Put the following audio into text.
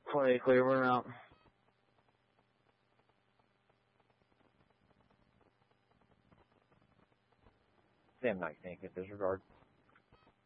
Play clear, we're out. Sam Knight can't get disregard.